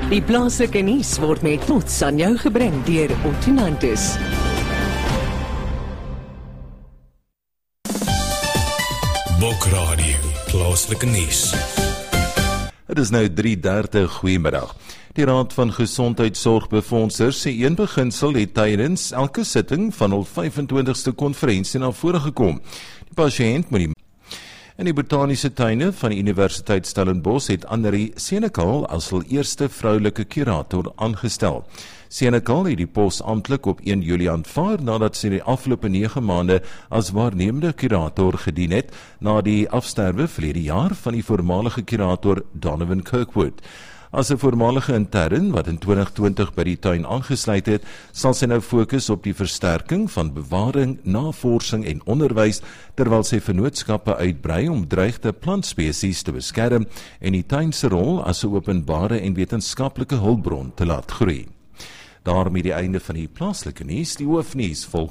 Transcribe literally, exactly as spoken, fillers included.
Die plaaslike nuus word met trots aan jou gebring deur Ottonantis. Bokradio, plaaslike nuus. Het is nou drie dertig, goeiemiddag. Die Raad van Gesondheidsorgbefondsers sê een beginsel het tydens elke sitting van hul vyf-en-twintigste konferensie na vore gekom. Die pasiënt moet die In die botaniese tuine van die Universiteit Stellenbosch het Annerie Senekal as hul eerste vroulike kurator aangestel. Senekal het die pos amptelik op een Julie aanvaar nadat sy die afgelope nege maande as waarnemende kurator gedien het na die afsterwe verlede jaar van die voormalige kurator Donovan Kirkwood. As 'n voormalige intern wat in twintig twintig by die tuin aangesluit het, sal sy nou fokus op die versterking van bewaring, navorsing en onderwys, terwyl sy vennootskappe uitbrei om dreigde plantspesies te beskerm en die tuin se rol as 'n openbare en wetenskaplike hulpbron te laat groei. Daarmee die einde van die plaaslike nuus, die hoofnuus volg